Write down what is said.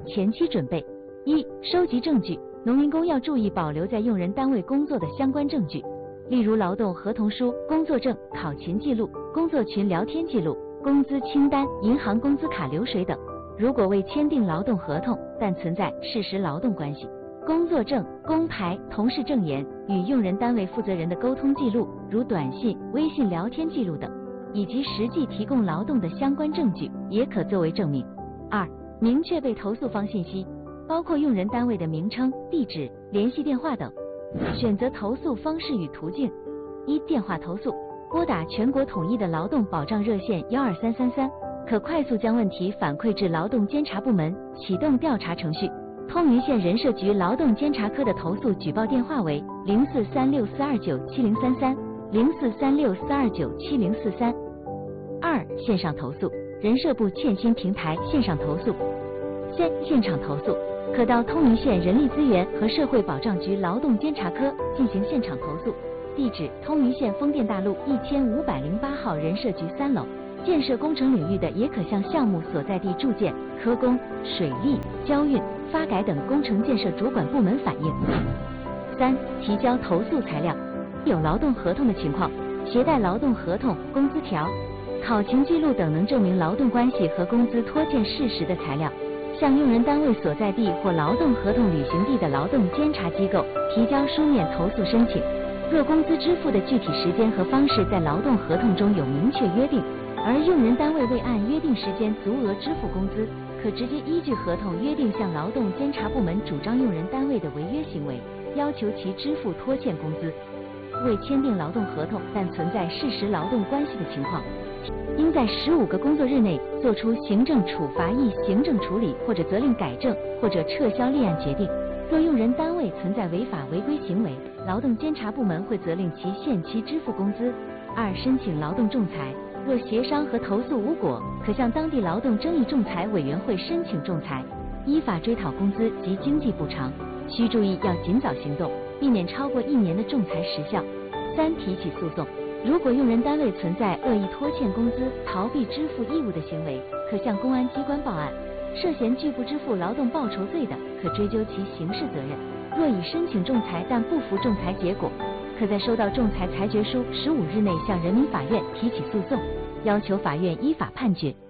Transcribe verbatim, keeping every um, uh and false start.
前期准备：一、收集证据。农民工要注意保留在用人单位工作的相关证据，例如劳动合同书、工作证、考勤记录、工作群聊天记录、工资清单、银行工资卡流水等。如果未签订劳动合同，但存在事实劳动关系，工作证、工牌、同事证言、与用人单位负责人的沟通记录，如短信、微信聊天记录等，以及实际提供劳动的相关证据，也可作为证明。二、明确被投诉方信息，包括用人单位的名称、地址、联系电话等。选择投诉方式与途径：一、电话投诉，拨打全国统一的劳动保障热线幺二三三三，可快速将问题反馈至劳动监察部门，启动调查程序。通云县人社局劳动监察科的投诉举报电话为零四三六四二九七零三三、零四三六四二九七零四三。二、线上投诉，人社部欠薪平台线上投诉。现现场投诉，可到通云县人力资源和社会保障局劳动监察科进行现场投诉，地址通云县丰店大路一千五百零八号人社局三楼。建设工程领域的也可向项目所在地住建、科工、水利、交运、发改等工程建设主管部门反映。三、提交投诉材料，有劳动合同的情况，携带劳动合同、工资条、考勤记录等能证明劳动关系和工资拖欠事实的材料，向用人单位所在地或劳动合同履行地的劳动监察机构提交书面投诉申请。若工资支付的具体时间和方式在劳动合同中有明确约定，而用人单位未按约定时间足额支付工资，可直接依据合同约定向劳动监察部门主张用人单位的违约行为，要求其支付拖欠工资。未签订劳动合同但存在事实劳动关系的情况，应在十五个工作日内作出行政处罚役行政处理或者责令改正或者撤销立案决定。若用人单位存在违法违规行为，劳动监察部门会责令其限期支付工资。二、申请劳动仲裁，若协商和投诉无果，可向当地劳动争议仲裁委员会申请仲裁，依法追讨工资及经济补偿。需注意要尽早行动，避免超过一年的仲裁时效。三、提起诉讼，如果用人单位存在恶意拖欠工资、逃避支付义务的行为，可向公安机关报案。涉嫌拒不支付劳动报酬罪的，可追究其刑事责任。若已申请仲裁但不服仲裁结果，可在收到仲裁裁决书十五日内向人民法院提起诉讼，要求法院依法判决。